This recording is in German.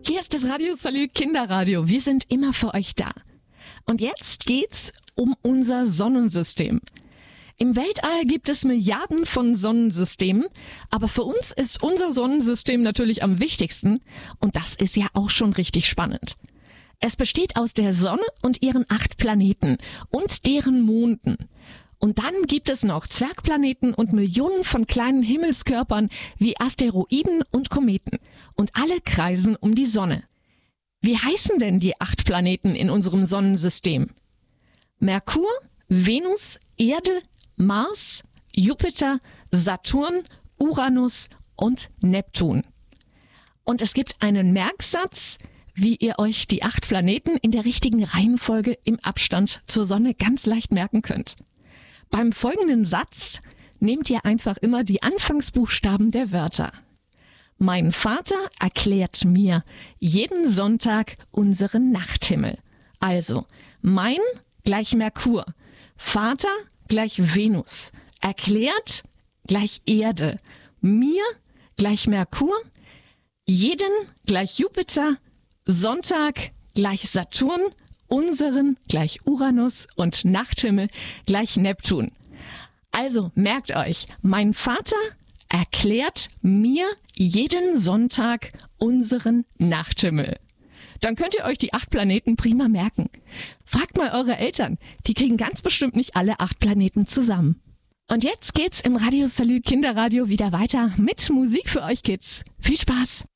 Hier ist das Radio Salü Kinderradio. Wir sind immer für euch da. Und jetzt geht's um unser Sonnensystem. Im Weltall gibt es Milliarden von Sonnensystemen, aber für uns ist unser Sonnensystem natürlich am wichtigsten und das ist ja auch schon richtig spannend. Es besteht aus der Sonne und ihren 8 Planeten und deren Monden. Und dann gibt es noch Zwergplaneten und Millionen von kleinen Himmelskörpern wie Asteroiden und Kometen. Und alle kreisen um die Sonne. Wie heißen denn die 8 Planeten in unserem Sonnensystem? Merkur, Venus, Erde, Mars, Jupiter, Saturn, Uranus und Neptun. Und es gibt einen Merksatz, wie ihr euch die 8 Planeten in der richtigen Reihenfolge im Abstand zur Sonne ganz leicht merken könnt. Beim folgenden Satz nehmt ihr einfach immer die Anfangsbuchstaben der Wörter. Mein Vater erklärt mir jeden Sonntag unseren Nachthimmel. Also, mein gleich Merkur, Vater gleich Venus, erklärt gleich Erde, mir gleich Merkur, jeden gleich Jupiter, Sonntag gleich Saturn, unseren gleich Uranus und Nachthimmel gleich Neptun. Also merkt euch, mein Vater erklärt mir jeden Sonntag unseren Nachthimmel. Dann könnt ihr euch die 8 Planeten prima merken. Fragt mal eure Eltern, die kriegen ganz bestimmt nicht alle 8 Planeten zusammen. Und jetzt geht's im Radio Salü Kinderradio wieder weiter mit Musik für euch Kids. Viel Spaß!